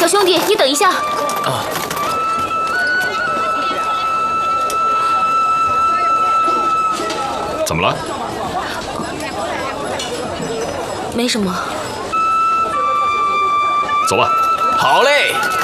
兄弟，你等一下。 啊。怎么了？ 没什么。 走吧。 好嘞。